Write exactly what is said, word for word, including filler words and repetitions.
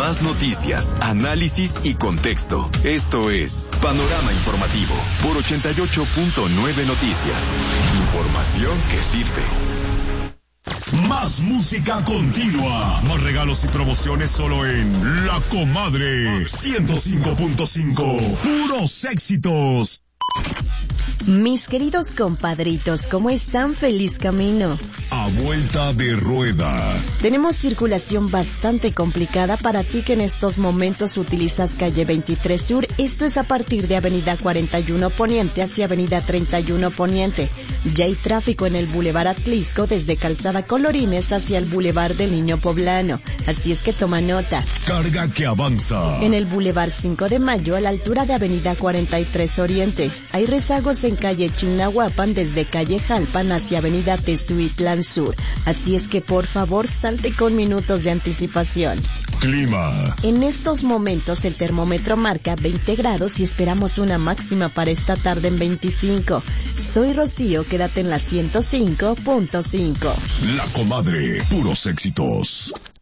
Más noticias, análisis y contexto. Esto es Panorama Informativo por ochenta y ocho punto nueve Noticias. Información que sirve. Más música continua. Más regalos y promociones solo en La Comadre. ciento cinco punto cinco. Puros éxitos. Mis queridos compadritos, ¿cómo están? Feliz camino. A vuelta de rueda. Tenemos circulación bastante complicada para ti que en estos momentos utilizas calle veintitrés Sur. Esto es a partir de avenida cuarenta y uno Poniente hacia avenida treinta y uno Poniente. Ya hay tráfico en el Boulevard Atlisco desde Calzada Colorines hacia el Boulevard del Niño Poblano. Así es que toma nota. Carga que avanza. En el Boulevard cinco de Mayo a la altura de avenida cuarenta y tres Oriente. Hay rezagos en calle Chignahuapan desde calle Jalpan hacia avenida Tezuitlán Sur. Así es que por favor salte con minutos de anticipación. Clima. En estos momentos el termómetro marca veinte grados y esperamos una máxima para esta tarde en veinticinco. Soy Rocío, quédate en la ciento cinco punto cinco. La Comadre, puros éxitos.